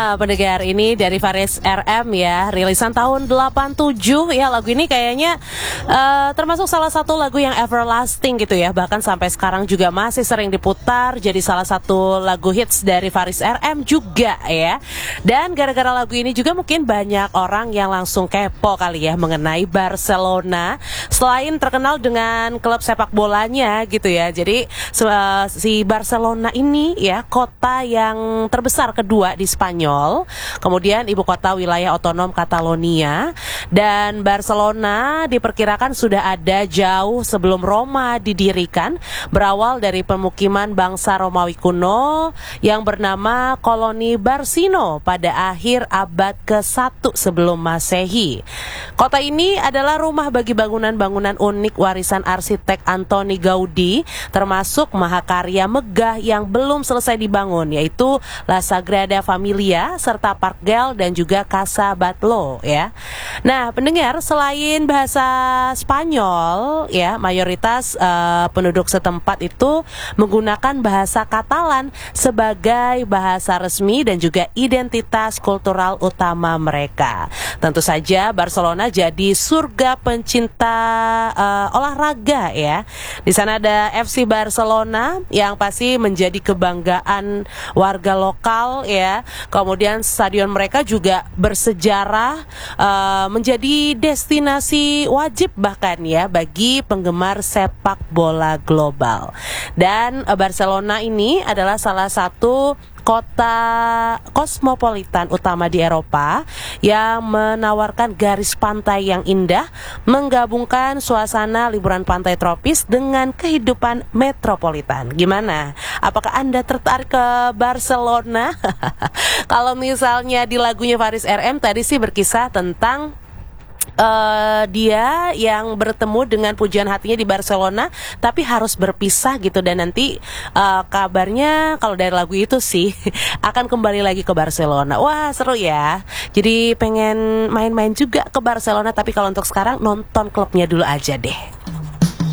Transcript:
Pendengar, ini dari Faris RM ya, rilisan tahun 87 ya. Lagu ini kayaknya termasuk salah satu lagu yang everlasting gitu ya. Bahkan sampai sekarang juga masih sering diputar, jadi salah satu lagu hits dari Faris RM juga ya. Dan gara-gara lagu ini juga mungkin banyak orang yang langsung kepo kali ya mengenai Barcelona. Selain terkenal dengan klub sepak bolanya gitu ya, jadi si Barcelona ini ya kota yang terbesar kedua di Spanyol, kemudian ibu kota wilayah otonom Catalonia. Dan Barcelona diperkirakan sudah ada jauh sebelum Roma didirikan, berawal dari pemukiman bangsa Romawi kuno yang bernama koloni Barcino pada akhir abad ke-1 sebelum Masehi. Kota ini adalah rumah bagi bangunan-bangunan unik warisan arsitek Antoni Gaudi, termasuk mahakarya megah yang belum selesai dibangun, yaitu La Sagrada Familia serta Park Güell dan juga Casa Batlló ya. Nah, pendengar, selain bahasa Spanyol ya, mayoritas penduduk setempat itu menggunakan bahasa Katalan sebagai bahasa resmi dan juga identitas kultural utama mereka. Tentu saja Barcelona jadi surga pencinta olahraga ya. Di sana ada FC Barcelona yang pasti menjadi kebanggaan warga lokal ya. Kemudian stadion mereka juga bersejarah, menjadi destinasi wajib bahkan ya bagi penggemar sepak bola global. Dan Barcelona ini adalah salah satu kota kosmopolitan utama di Eropa yang menawarkan garis pantai yang indah, menggabungkan suasana liburan pantai tropis dengan kehidupan metropolitan. Gimana? Apakah Anda tertarik ke Barcelona? Kalau misalnya di lagunya Faris RM tadi sih berkisah tentang dia yang bertemu dengan pujian hatinya di Barcelona, tapi harus berpisah gitu. Dan nanti kabarnya kalau dari lagu itu sih akan kembali lagi ke Barcelona. Wah, seru ya. Jadi pengen main-main juga ke Barcelona, tapi kalau untuk sekarang nonton klubnya dulu aja deh.